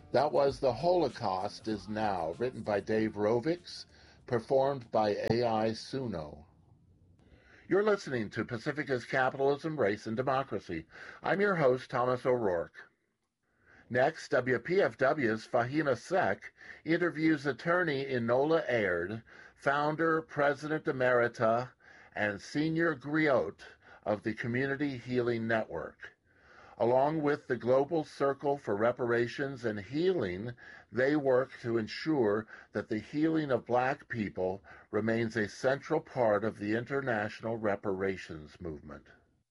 That was The Holocaust Is Now, written by Dave Rovics, performed by AI Suno. You're listening to Pacifica's Capitalism, Race, and Democracy. I'm your host, Thomas O'Rourke. Next, WPFW's Fahima Sek interviews attorney Enola Aird, founder, president emerita, and senior griot of the Community Healing Network. Along with the Global Circle for Reparations and Healing, they work to ensure that the healing of Black people remains a central part of the international reparations movement.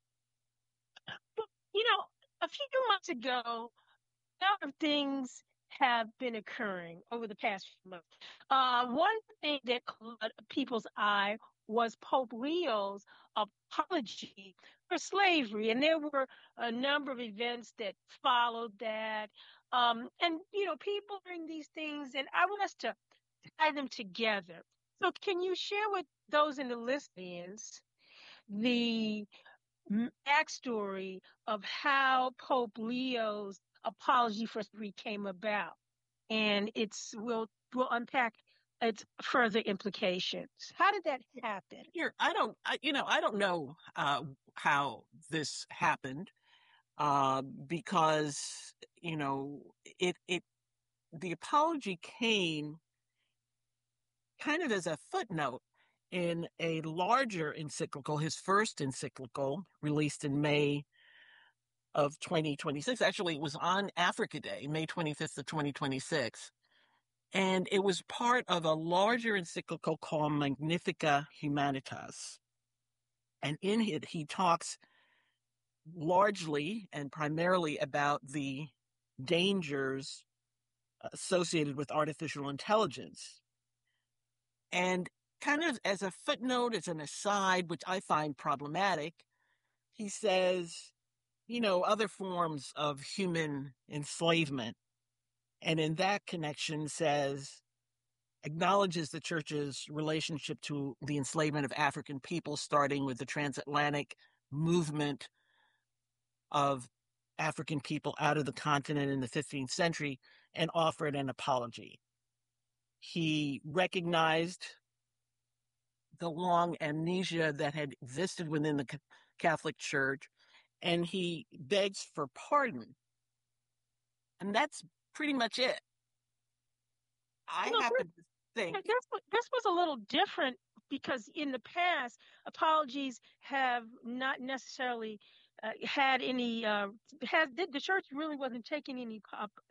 You know, a few months ago, a lot of things have been occurring over the past few months. One thing that caught people's eye was Pope Leo's apology for slavery. And there were a number of events that followed that. People bring these things, and I want us to tie them together. So can you share with those in the listeners the backstory of how Pope Leo's apology for slavery came about, and we'll unpack its further implications. How did that happen? I don't know how this happened because the apology came kind of as a footnote in a larger encyclical, his first encyclical, released in May of 2026. Actually, it was on Africa Day, May 25th of 2026. And it was part of a larger encyclical called Magnificat Humanitas. And in it, he talks largely and primarily about the dangers associated with artificial intelligence. And kind of as a footnote, as an aside, which I find problematic, he says, other forms of human enslavement. And in that connection acknowledges the church's relationship to the enslavement of African people, starting with the transatlantic movement of African people out of the continent in the 15th century, and offered an apology. He recognized the long amnesia that had existed within the Catholic Church, and he begs for pardon. And that's pretty much it. I happen to think this was a little different because in the past, apologies have not necessarily had any. The church really wasn't taking any.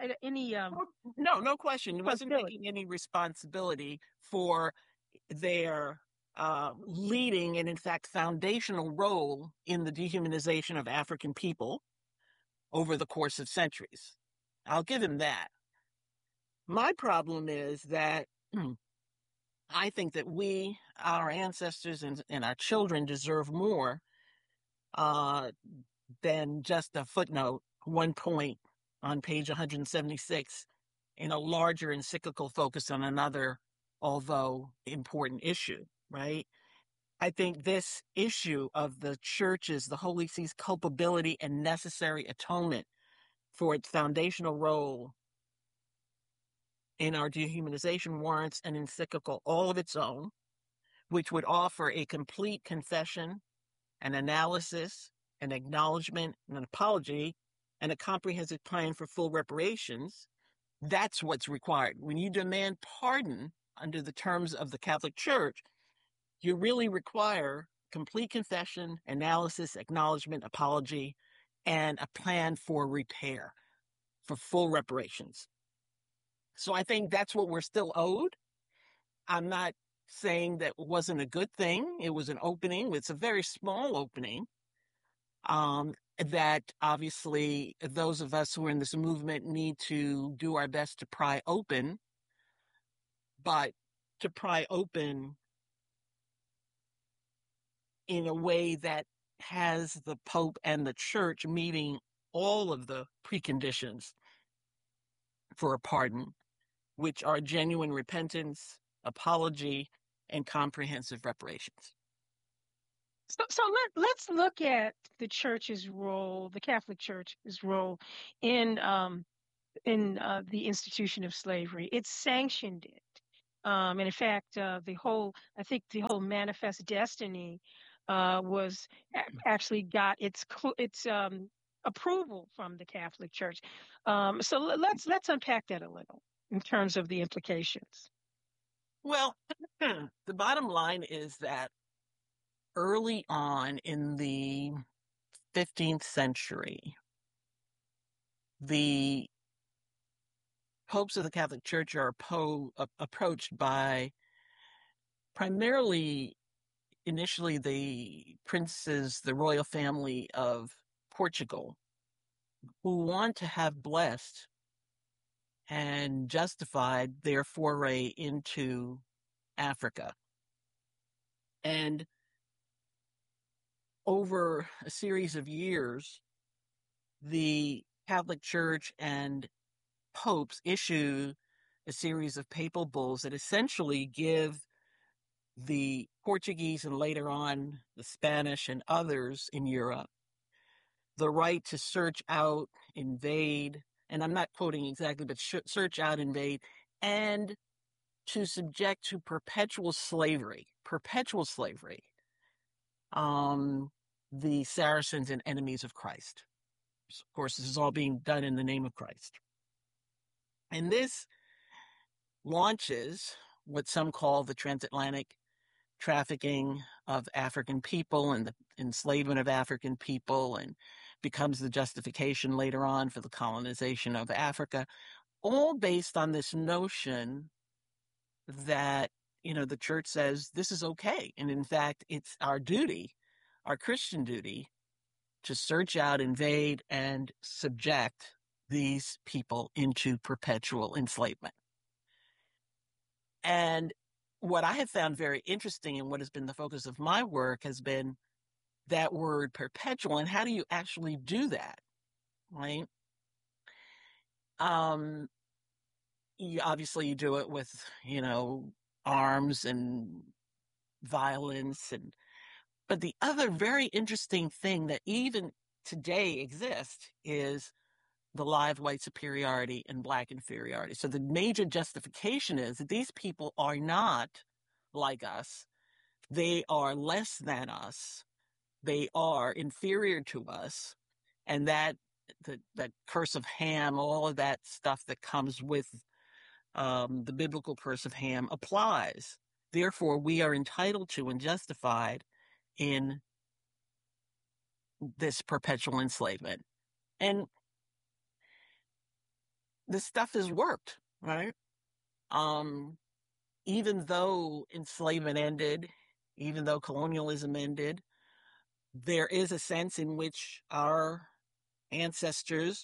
No question. It wasn't taking any responsibility for their leading and, in fact, foundational role in the dehumanization of African people over the course of centuries. I'll give him that. My problem is that I think that we, our ancestors, and our children deserve more than just a footnote, one point on page 176 in a larger encyclical focus on another, although important issue, right? I think this issue of the church's, the Holy See's culpability and necessary atonement for its foundational role in our dehumanization warrants an encyclical all of its own, which would offer a complete confession, an analysis, an acknowledgement, an apology, and a comprehensive plan for full reparations. That's what's required. When you demand pardon under the terms of the Catholic Church, you really require complete confession, analysis, acknowledgement, apology, and a plan for repair, for full reparations. So I think that's what we're still owed. I'm not saying that wasn't a good thing. It was an opening. It's a very small opening. That obviously those of us who are in this movement need to do our best to pry open, but to pry open in a way that has the Pope and the Church meeting all of the preconditions for a pardon, which are genuine repentance, apology, and comprehensive reparations. So let's look at the church's role, the Catholic Church's role in in the institution of slavery. It sanctioned it. And in fact, I think the whole manifest destiny was actually got its approval from the Catholic Church. So let's unpack that a little in terms of the implications. Well, the bottom line is that early on in the 15th century, the popes of the Catholic Church are approached by primarily, initially, the princes, the royal family of Portugal, who want to have blessed and justified their foray into Africa. And over a series of years, the Catholic Church and popes issue a series of papal bulls that essentially give the Portuguese and later on the Spanish and others in Europe the right to search out, invade, and I'm not quoting exactly, but search out, invade, and to subject to perpetual slavery, the Saracens and enemies of Christ. Of course, this is all being done in the name of Christ. And this launches what some call the transatlantic trafficking of African people and the enslavement of African people, and becomes the justification later on for the colonization of Africa, all based on this notion that, the church says this is okay. And in fact, it's our duty, our Christian duty, to search out, invade, and subject these people into perpetual enslavement. And what I have found very interesting and what has been the focus of my work has been that word perpetual, and how do you actually do that, right? Obviously you do it with, arms and violence, but the other very interesting thing that even today exists is the lie of white superiority and black inferiority. So the major justification is that these people are not like us. They are less than us. They are inferior to us. And that curse of Ham, all of that stuff that comes with the biblical curse of Ham applies. Therefore, we are entitled to and justified in this perpetual enslavement. And this stuff has worked, right? Even though enslavement ended, even though colonialism ended, there is a sense in which our ancestors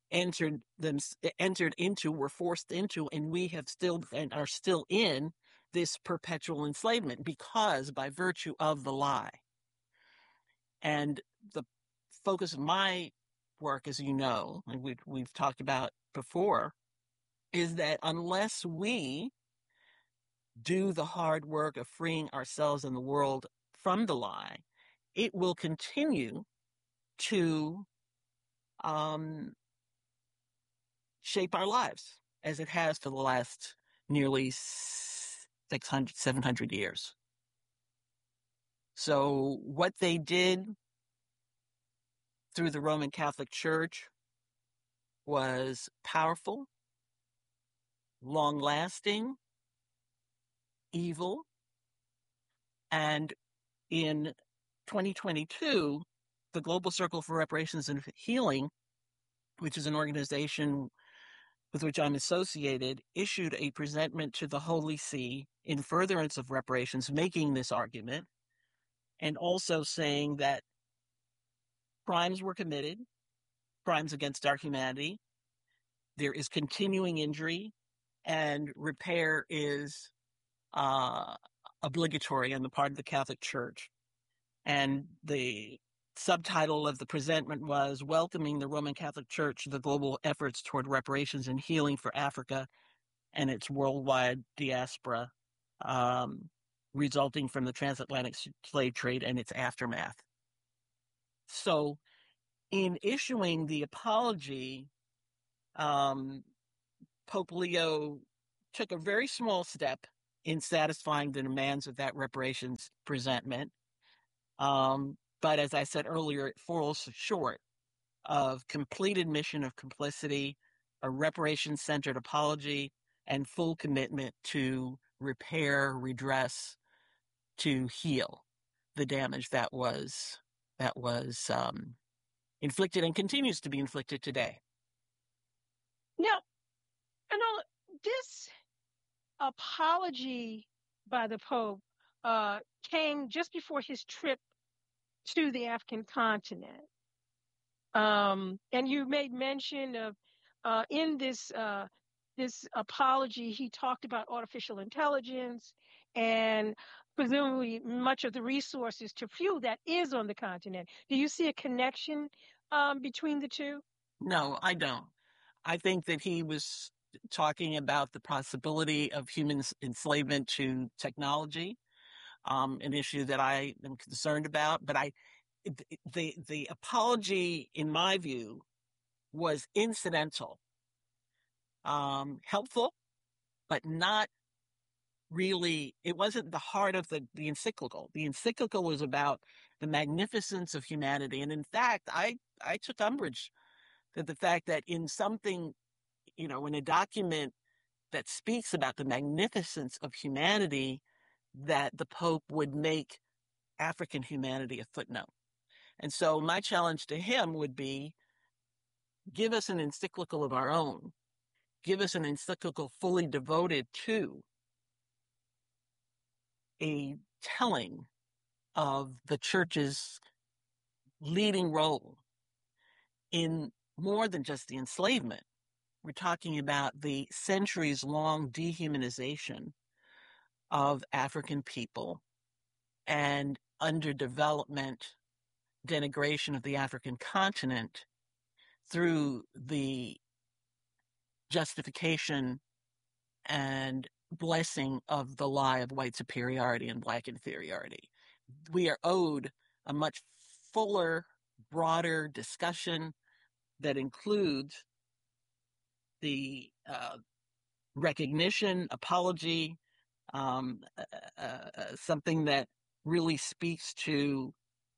were forced into, and we have still and are still in this perpetual enslavement because by virtue of the lie. And the focus of my work, as you know, and we've talked about before, is that unless we do the hard work of freeing ourselves and the world from the lie, it will continue to shape our lives as it has for the last nearly 600, 700 years. So what they did through the Roman Catholic Church was powerful, long-lasting, evil, and in 2022, the Global Circle for Reparations and Healing, which is an organization with which I'm associated, issued a presentment to the Holy See in furtherance of reparations, making this argument, and also saying that crimes were committed, crimes against our humanity, there is continuing injury, and repair is obligatory on the part of the Catholic Church. And the subtitle of the presentment was Welcoming the Roman Catholic Church to the Global Efforts Toward Reparations and Healing for Africa and its Worldwide Diaspora, resulting from the transatlantic slave trade and its aftermath. So in issuing the apology Pope Leo took a very small step in satisfying the demands of that reparations presentment. But as I said earlier, it falls short of complete admission of complicity, a reparations-centered apology, and full commitment to repair, redress, to heal the damage that was inflicted and continues to be inflicted today. Now, this apology by the Pope came just before his trip to the African continent. And you made mention of in this apology, he talked about artificial intelligence and presumably much of the resources to fuel that is on the continent. Do you see a connection between the two? No, I don't. I think that he was talking about the possibility of human enslavement to technology, an issue that I am concerned about. But the apology, in my view, was incidental, helpful, but not really. It wasn't the heart of the encyclical. The encyclical was about the magnificence of humanity, and in fact, I took umbrage that the fact that in something, in a document that speaks about the magnificence of humanity, that the Pope would make African humanity a footnote. And so my challenge to him would be, give us an encyclical of our own. Give us an encyclical fully devoted to a telling of the church's leading role in more than just the enslavement. We're talking about the centuries-long dehumanization of African people and underdevelopment, denigration of the African continent through the justification and blessing of the lie of white superiority and Black inferiority. We are owed a much fuller, broader discussion that includes the recognition, apology, something that really speaks to,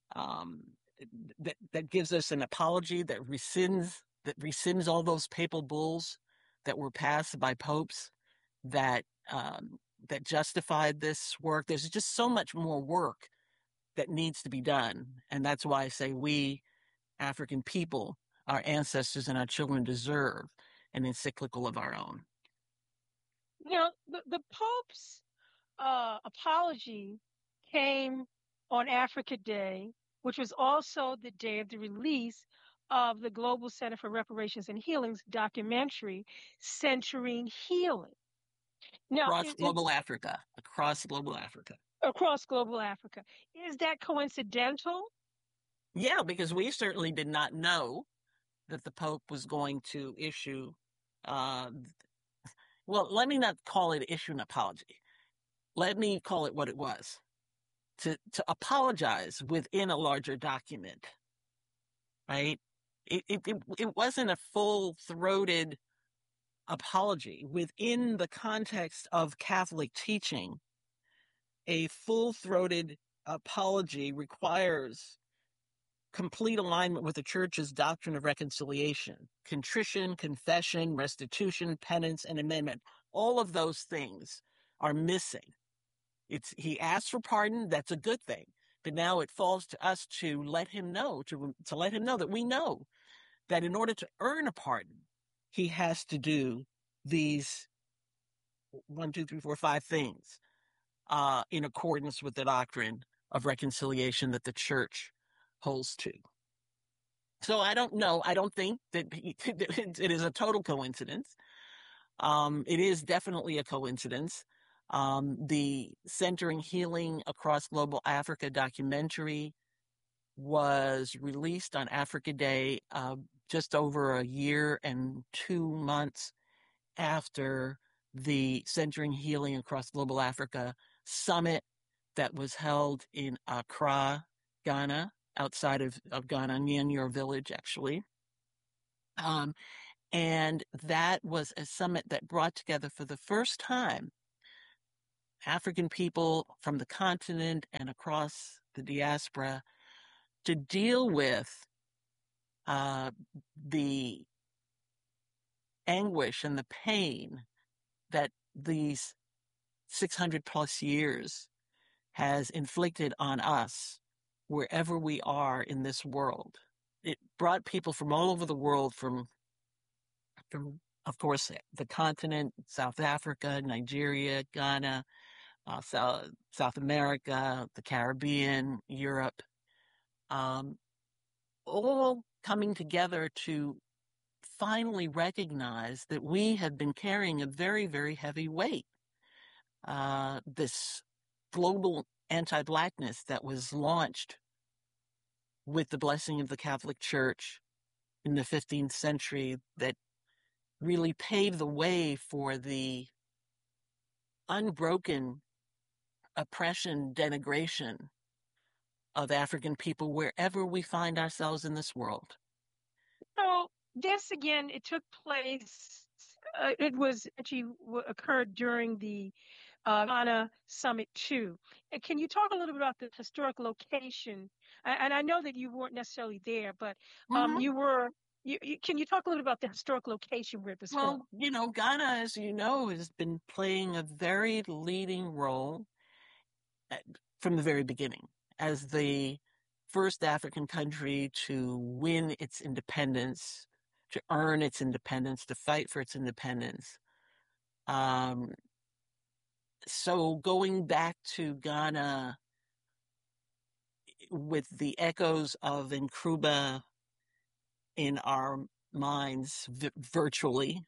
that gives us an apology that rescinds all those papal bulls that were passed by popes that justified this work. There's just so much more work that needs to be done. And that's why I say we, African people, our ancestors and our children, deserve an encyclical of our own. The Pope's apology came on Africa Day, which was also the day of the release of the Global Center for Reparations and Healing's documentary, Centering Healing. Now, across global Africa. Across global Africa. Is that coincidental? Yeah, because we certainly did not know that the Pope was going to issue, let me not call it issue an apology. Let me call it what it was. To apologize within a larger document, right? It wasn't a full-throated apology. Within the context of Catholic teaching, a full-throated apology requires complete alignment with the Church's doctrine of reconciliation, contrition, confession, restitution, penance, and amendment. All of those things are missing. He asked for pardon. That's a good thing. But now it falls to us to let him know, to let him know that we know that in order to earn a pardon, he has to do these 1, 2, 3, 4, 5 things in accordance with the doctrine of reconciliation that the Church holds to. So I don't know. I don't think that it is a total coincidence. It is definitely a coincidence. The Centering Healing Across Global Africa documentary was released on Africa Day just over a year and 2 months after the Centering Healing Across Global Africa summit that was held in Accra, Ghana, outside of Ghana, Nyanyor village, actually. And that was a summit that brought together for the first time African people from the continent and across the diaspora to deal with the anguish and the pain that these 600 plus years has inflicted on us wherever we are in this world. It brought people from all over the world, from of course, the continent, South Africa, Nigeria, Ghana, South America, the Caribbean, Europe, all coming together to finally recognize that we have been carrying a very, very heavy weight. This global anti-Blackness that was launched with the blessing of the Catholic Church in the 15th century, that really paved the way for the unbroken oppression, denigration of African people wherever we find ourselves in this world. So this again, it took place. It was actually occurred during the Ghana Summit too. Can you talk a little bit about the historic location? And I know that you weren't necessarily there, but you were. Can you talk a little about the historic location where it was held? Well, Ghana, as you know, has been playing a very leading role from the very beginning as the first African country to win its independence, to earn its independence, to fight for its independence. So going back to Ghana with the echoes of Nkrumah in our minds virtually,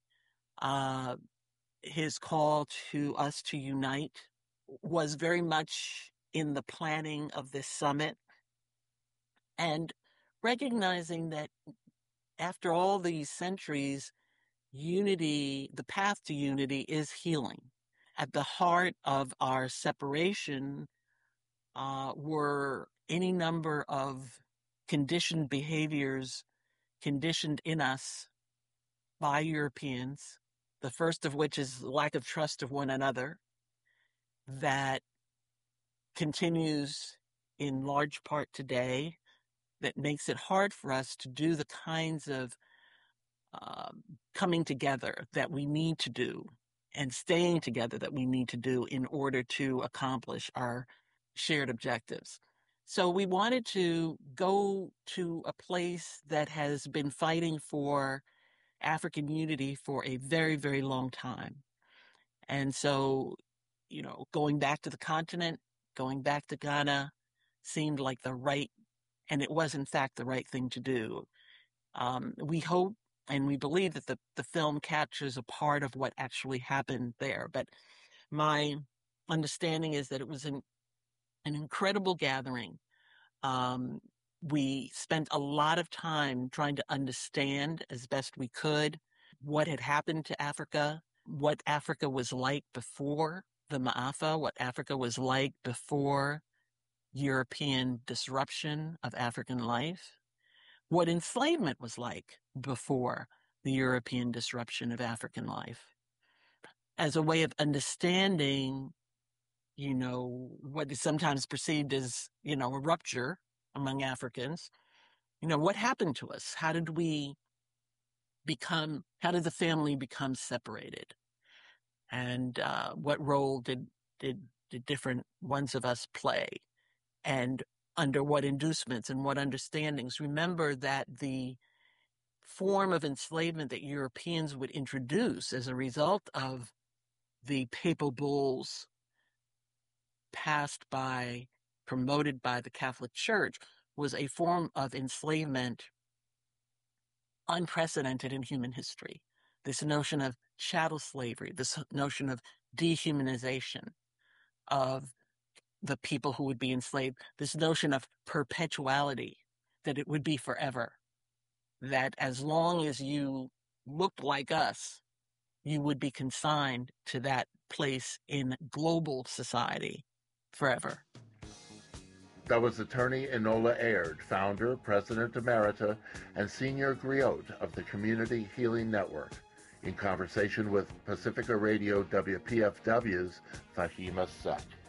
his call to us to unite was very much in the planning of this summit, and recognizing that after all these centuries, unity, the path to unity, is healing. At the heart of our separation were any number of conditioned behaviors conditioned in us by Europeans, the first of which is lack of trust of one another, that continues in large part today, that makes it hard for us to do the kinds of coming together that we need to do and staying together that we need to do in order to accomplish our shared objectives. So we wanted to go to a place that has been fighting for African unity for a very, very long time. And so, going back to the continent, going back to Ghana seemed like the right, and it was in fact the right thing to do. We hope and we believe that the film captures a part of what actually happened there. But my understanding is that it was an incredible gathering. We spent a lot of time trying to understand as best we could what had happened to Africa, what Africa was like before the Ma'afa, what Africa was like before European disruption of African life, what enslavement was like before the European disruption of African life, as a way of understanding, what is sometimes perceived as, a rupture among Africans. What happened to us? How did the family become separated? And what role did different ones of us play? And under what inducements and what understandings? Remember that the form of enslavement that Europeans would introduce as a result of the papal bulls promoted by the Catholic Church was a form of enslavement unprecedented in human history. This notion of chattel slavery, this notion of dehumanization of the people who would be enslaved, this notion of perpetuality, that it would be forever, that as long as you looked like us, you would be consigned to that place in global society forever. That was attorney Enola Aird, founder, president emerita, and senior griot of the Community Healing Network, in conversation with Pacifica Radio WPFW's Fahima Sek.